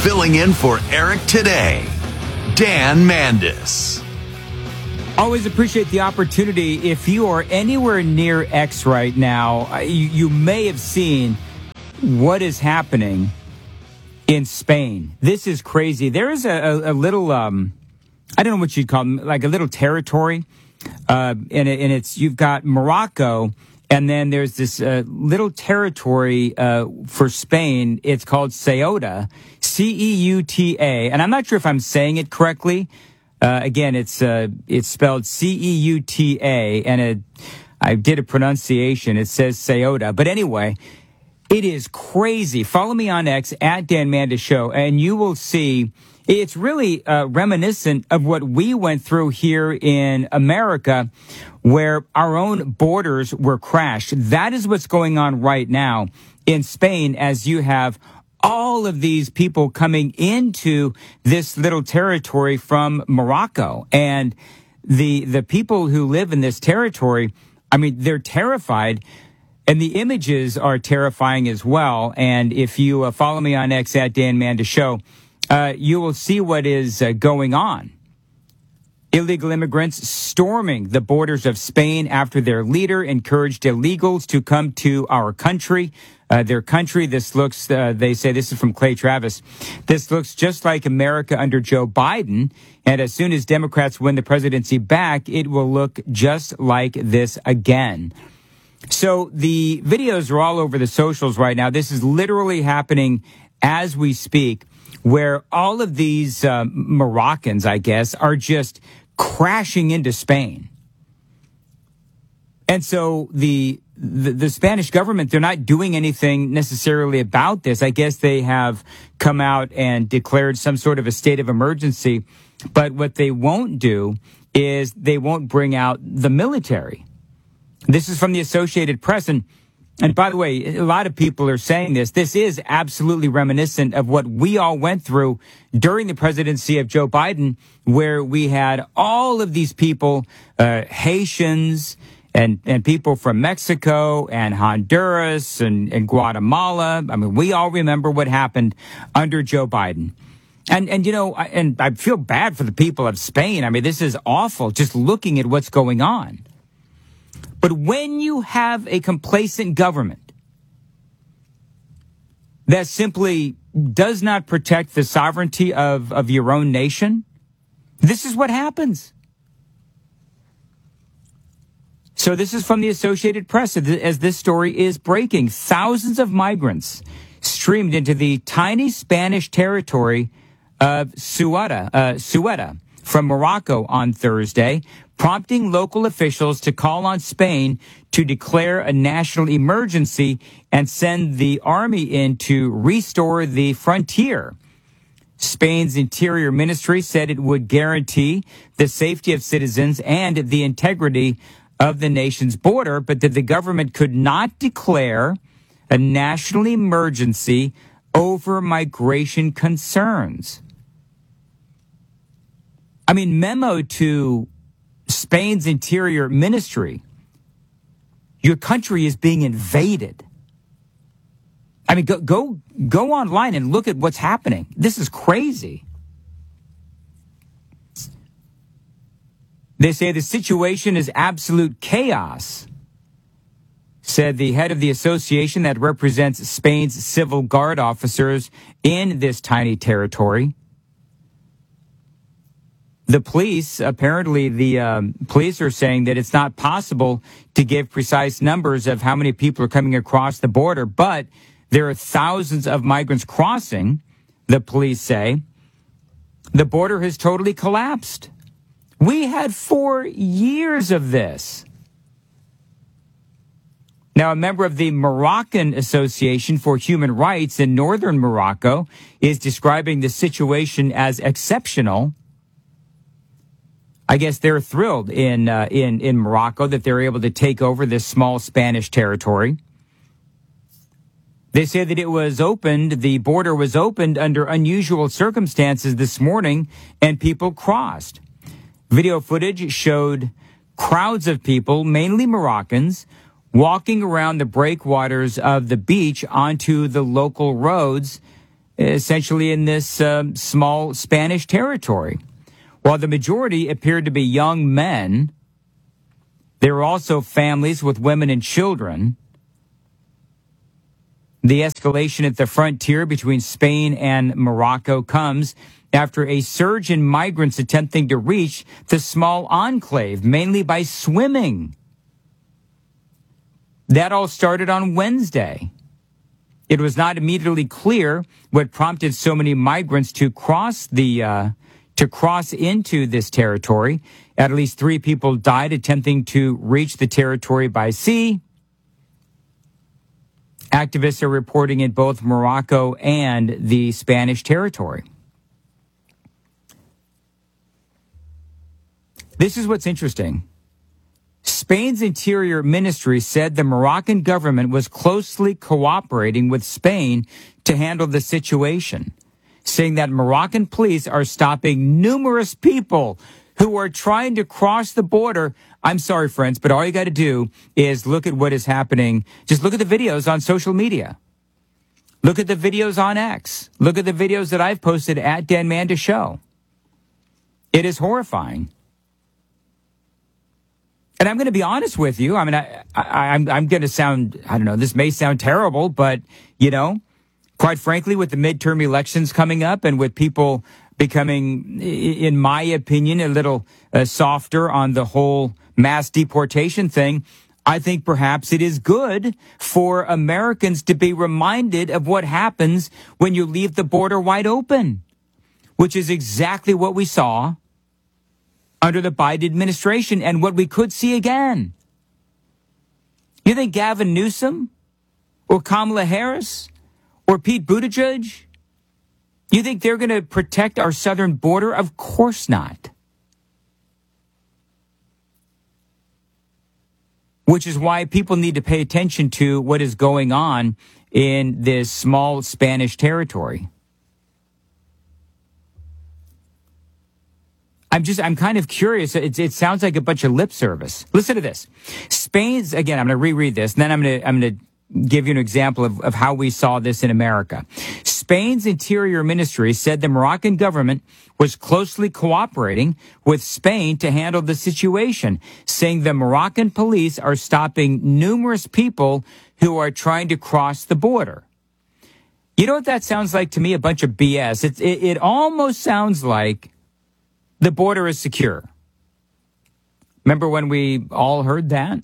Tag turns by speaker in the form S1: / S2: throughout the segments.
S1: Filling in for Eric today, Dan Mandis.
S2: Always appreciate the opportunity. If you are anywhere near X right now, you may have seen what is happening in Spain. This is crazy. There is a little, I don't know what you'd call them, like a little territory. And it's, you've got Morocco, and then there's this little territory for Spain. It's called Ceuta, C-E-U-T-A. And I'm not sure if I'm saying it correctly. Again, it's spelled C-E-U-T-A, and I did a pronunciation. It says Ceuta. But anyway, it is crazy. Follow me on X, at Dan Mandis Show, and you will see it's really reminiscent of what we went through here in America, where our own borders were crashed. That is what's going on right now in Spain, as you have all of these people coming into this little territory from Morocco. And the people who live in this territory, I mean, they're terrified. And the images are terrifying as well. And if you follow me on X, at Dan Mandis Show, you will see what is going on. Illegal immigrants storming the borders of Spain after their leader encouraged illegals to come to our country. Their country, this looks, they say, this is from Clay Travis, this looks just like America under Joe Biden. And as soon as Democrats win the presidency back, it will look just like this again. So the videos are all over the socials right now. This is literally happening as we speak, where all of these Moroccans, I guess, are just crashing into Spain. And so the Spanish government, they're not doing anything necessarily about this. I guess they have come out and declared some sort of a state of emergency. But what they won't do is they won't bring out the military. This is from the Associated Press. And by the way, a lot of people are saying this. This is absolutely reminiscent of what we all went through during the presidency of Joe Biden, where we had all of these people, Haitians and people from Mexico and Honduras and Guatemala. I mean, we all remember what happened under Joe Biden. And you know, and I feel bad for the people of Spain. I mean, this is awful just looking at what's going on. But when you have a complacent government that simply does not protect the sovereignty of your own nation, this is what happens. So this is from the Associated Press as this story is breaking. Thousands of migrants streamed into the tiny Spanish territory of Ceuta from Morocco on Thursday, prompting local officials to call on Spain to declare a national emergency and send the army in to restore the frontier. Spain's Interior Ministry said it would guarantee the safety of citizens and the integrity of the nation's border, but that the government could not declare a national emergency over migration concerns. I mean, memo to Spain's Interior Ministry. Your country is being invaded. I mean, go online and look at what's happening. This is crazy. They say the situation is absolute chaos, said the head of the association that represents Spain's civil guard officers in this tiny territory. The police, apparently the police are saying that it's not possible to give precise numbers of how many people are coming across the border, but there are thousands of migrants crossing, the police say. The border has totally collapsed. We had 4 years of this. Now, a member of the Moroccan Association for Human Rights in northern Morocco is describing the situation as exceptional. I guess they're thrilled in Morocco that they're able to take over this small Spanish territory. They say that the border was opened under unusual circumstances this morning, and people crossed. Video footage showed crowds of people, mainly Moroccans, walking around the breakwaters of the beach onto the local roads essentially in this small Spanish territory. While the majority appeared to be young men, there were also families with women and children. The escalation at the frontier between Spain and Morocco comes after a surge in migrants attempting to reach the small enclave, mainly by swimming. That all started on Wednesday. It was not immediately clear what prompted so many migrants to cross into this territory. At least 3 people died attempting to reach the territory by sea. Activists are reporting in both Morocco and the Spanish territory. This is what's interesting. Spain's Interior Ministry said the Moroccan government was closely cooperating with Spain to handle the situation, saying that Moroccan police are stopping numerous people who are trying to cross the border. I'm sorry, friends, but all you got to do is look at what is happening. Just look at the videos on social media. Look at the videos on X. Look at the videos that I've posted at Dan Mandis Show. It is horrifying. And I'm going to be honest with you. I mean, I'm going to sound, I don't know, this may sound terrible, but, you know, quite frankly, with the midterm elections coming up and with people becoming, in my opinion, a little softer on the whole mass deportation thing, I think perhaps it is good for Americans to be reminded of what happens when you leave the border wide open, which is exactly what we saw under the Biden administration and what we could see again. You think Gavin Newsom or Kamala Harris or Pete Buttigieg, you think they're going to protect our southern border? Of course not. Which is why people need to pay attention to what is going on in this small Spanish territory. I'm kind of curious. It sounds like a bunch of lip service. Listen to this. Spain's, again, I'm going to reread this, and then I'm going to give you an example of how we saw this in America. Spain's Interior Ministry said the Moroccan government was closely cooperating with Spain to handle the situation, saying the Moroccan police are stopping numerous people who are trying to cross the border. You know what that sounds like to me? A bunch of BS. It almost sounds like the border is secure. Remember when we all heard that?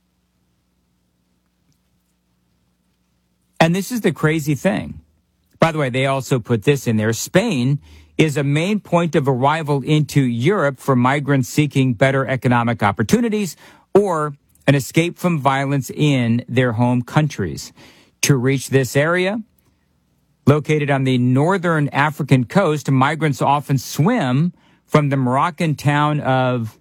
S2: And this is the crazy thing. By the way, they also put this in there. Spain is a main point of arrival into Europe for migrants seeking better economic opportunities or an escape from violence in their home countries. To reach this area, located on the northern African coast, migrants often swim from the Moroccan town of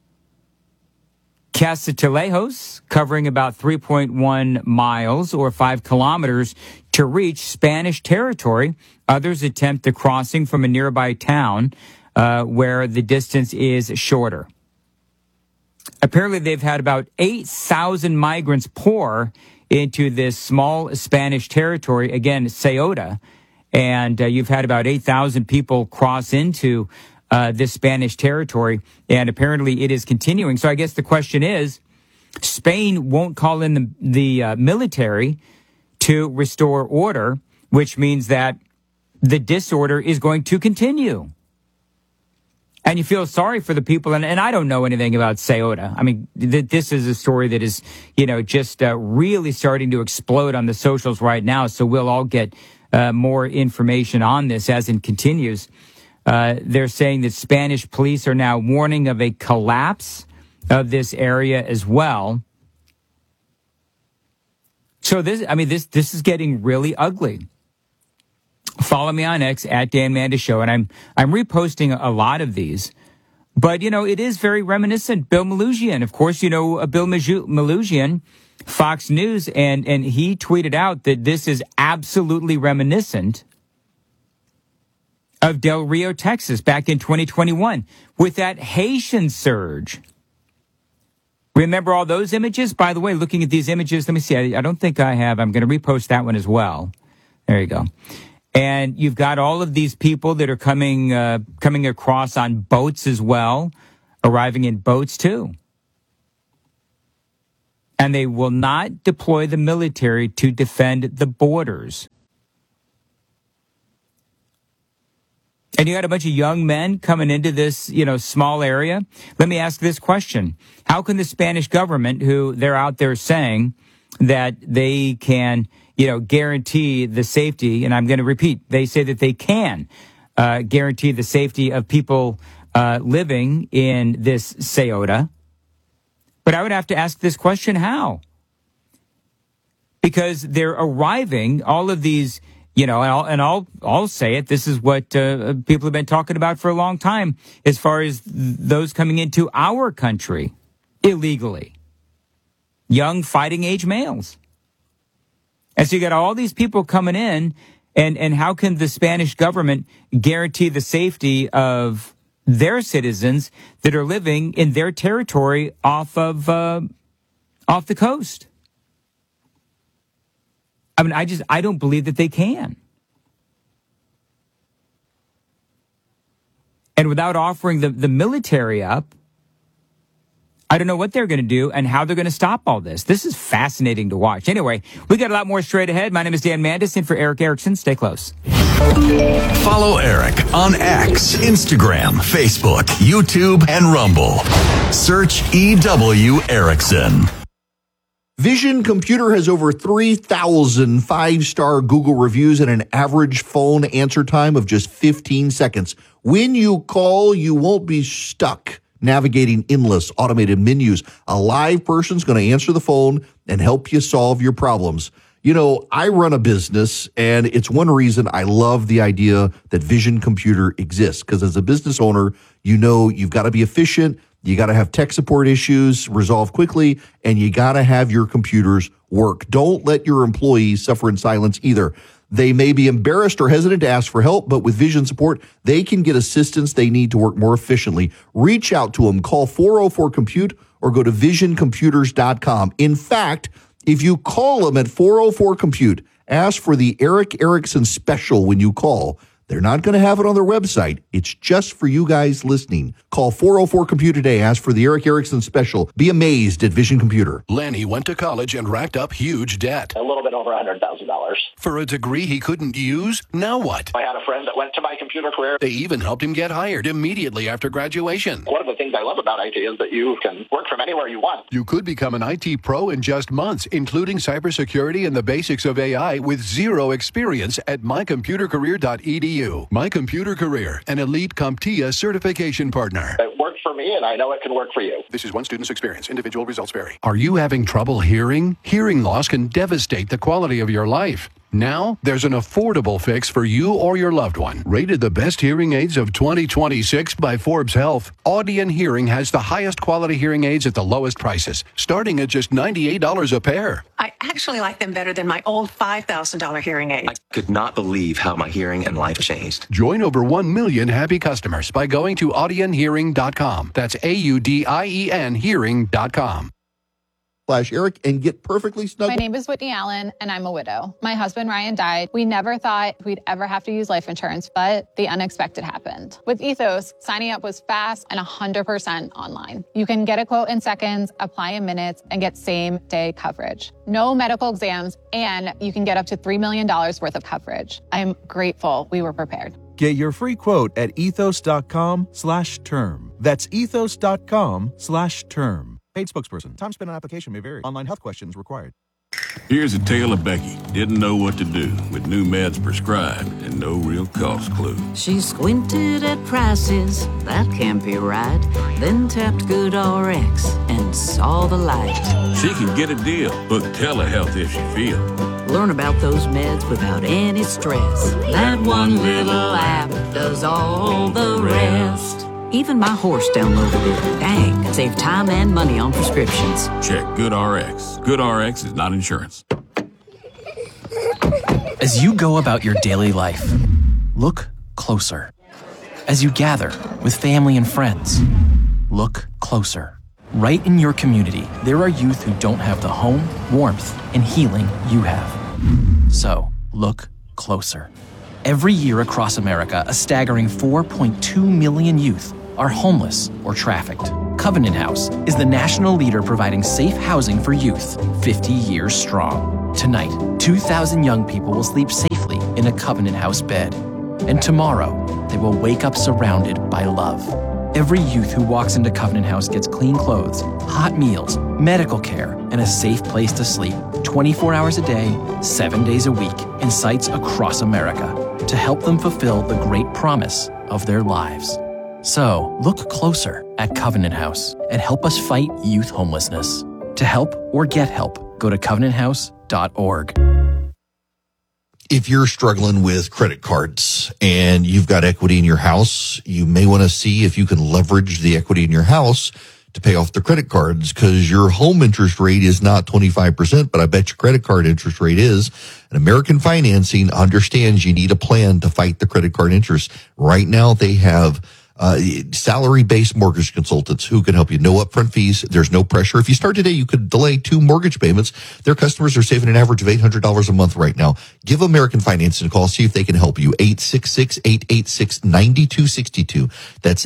S2: Castelldejos, covering about 3.1 miles or 5 kilometers to reach Spanish territory. Others attempt the crossing from a nearby town where the distance is shorter. Apparently, they've had about 8,000 migrants pour into this small Spanish territory, again, Ceuta, and you've had about 8,000 people cross into this Spanish territory, and apparently it is continuing. So I guess the question is, Spain won't call in the military to restore order, which means that the disorder is going to continue. And you feel sorry for the people, and I don't know anything about Ceuta. I mean, this is a story that is, just really starting to explode on the socials right now, so we'll all get more information on this as it continues. They're saying that Spanish police are now warning of a collapse of this area as well. So this is getting really ugly. Follow me on X at Dan Mandis Show, and I'm reposting a lot of these. But, it is very reminiscent. Bill Melugin, of course, Bill Melugin, Fox News, and he tweeted out that this is absolutely reminiscent of Del Rio, Texas, back in 2021, with that Haitian surge. Remember all those images? By the way, looking at these images, let me see. I don't think I have. I'm going to repost that one as well. There you go. And you've got all of these people that are coming across on boats as well, arriving in boats too. And they will not deploy the military to defend the borders. And you got a bunch of young men coming into this, small area. Let me ask this question. How can the Spanish government, who they're out there saying that they can, guarantee the safety, and I'm going to repeat, they say that they can guarantee the safety of people living in this Ceuta. But I would have to ask this question, how? Because they're arriving, all of these, and I'll say it, this is what people have been talking about for a long time, as far as those coming into our country illegally. Young fighting age males. And so you got all these people coming in, and how can the Spanish government guarantee the safety of their citizens that are living in their territory off the coast? I mean, I don't believe that they can. And without offering the military up, I don't know what they're going to do and how they're going to stop all this. This is fascinating to watch. Anyway, we got a lot more straight ahead. My name is Dan Mandis, in for Eric Erickson. Stay close.
S1: Follow Eric on X, Instagram, Facebook, YouTube, and Rumble. Search EW Erickson.
S3: Vision Computer has over 3,000 five-star Google reviews and an average phone answer time of just 15 seconds. When you call, you won't be stuck navigating endless automated menus. A live person's going to answer the phone and help you solve your problems. I run a business, and it's one reason I love the idea that Vision Computer exists, because as a business owner, you've got to be efficient, you got to have tech support issues resolved quickly, and you got to have your computers work. Don't let your employees suffer in silence either. They may be embarrassed or hesitant to ask for help, but with Vision support, they can get assistance they need to work more efficiently. Reach out to them. Call 404-COMPUTE or go to visioncomputers.com. In fact, if you call them at 404-COMPUTE, ask for the Eric Erickson special when you call. They're not going to have it on their website. It's just for you guys listening. Call 404-COMPUTE today. Ask for the Eric Erickson special. Be amazed at Vision Computer.
S4: Lanny went to college and racked up huge debt.
S5: A little bit over $100,000.
S4: For a degree he couldn't use? Now what?
S5: I had a friend that went to my computer career.
S4: They even helped him get hired immediately after graduation.
S5: One of the things I love about IT is that you can work from anywhere you want.
S4: You could become an IT pro in just months, including cybersecurity and the basics of AI with zero experience at mycomputercareer.edu. My Computer Career, an elite CompTIA certification partner.
S5: It worked for me, and I know it can work for you.
S4: This is one student's experience. Individual results vary. Are you having trouble hearing? Hearing loss can devastate the quality of your life. Now, there's an affordable fix for you or your loved one. Rated the best hearing aids of 2026 by Forbes Health, Audion Hearing has the highest quality hearing aids at the lowest prices, starting at just $98 a pair.
S6: I actually like them better than my old $5,000 hearing aid.
S7: I could not believe how my hearing and life changed.
S4: Join over 1 million happy customers by going to audionhearing.com. That's AUDIEN hearing.com.
S3: Eric and get perfectly snug.
S8: My name is Whitney Allen, and I'm a widow. My husband, Ryan, died. We never thought we'd ever have to use life insurance, but the unexpected happened. With Ethos, signing up was fast and 100% online. You can get a quote in seconds, apply in minutes, and get same-day coverage. No medical exams, and you can get up to $3 million worth of coverage. I'm grateful we were prepared.
S9: Get your free quote at ethos.com/term. That's ethos.com/term. Paid spokesperson. Time spent on application may vary. Online health questions required.
S10: Here's a tale of Becky. Didn't know what to do with new meds prescribed and no real cost clue.
S11: She squinted at prices, that can't be right. Then tapped GoodRx and saw the light.
S10: She can get a deal. Book telehealth if she feels.
S11: Learn about those meds without any stress. That one little app does all the rest. Even my horse downloaded it. Dang, save time and money on prescriptions.
S10: Check GoodRx. GoodRx is not insurance.
S12: As you go about your daily life, look closer. As you gather with family and friends, look closer. Right in your community, there are youth who don't have the home, warmth, and healing you have. So, look closer. Every year across America, a staggering 4.2 million youth are homeless or trafficked. Covenant House is the national leader providing safe housing for youth, 50 years strong. Tonight, 2,000 young people will sleep safely in a Covenant House bed. And tomorrow, they will wake up surrounded by love. Every youth who walks into Covenant House gets clean clothes, hot meals, medical care, and a safe place to sleep 24 hours a day, 7 days a week in sites across America to help them fulfill the great promise of their lives. So, look closer at Covenant House and help us fight youth homelessness. To help or get help, go to covenanthouse.org.
S3: If you're struggling with credit cards and you've got equity in your house, you may want to see if you can leverage the equity in your house to pay off the credit cards, because your home interest rate is not 25%, but I bet your credit card interest rate is. And American Financing understands you need a plan to fight the credit card interest. Right now, they have salary-based mortgage consultants who can help you. No upfront fees. There's no pressure. If you start today, you could delay 2 mortgage payments. Their customers are saving an average of $800 a month right now. Give American Financing a call. See if they can help you. 866-886-9262. That's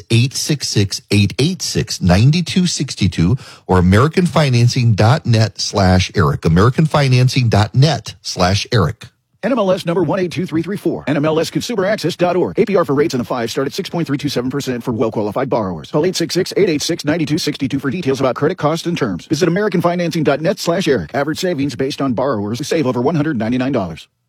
S3: 866-886-9262 or AmericanFinancing.net/Eric. AmericanFinancing.net/Eric.
S9: NMLS number 182334. NMLSConsumerAccess.org. APR for rates in the 5 start at 6.327% for well-qualified borrowers. Call 866-886-9262 for details about credit costs and terms. Visit AmericanFinancing.net/Eric. Average savings based on borrowers who save over $199.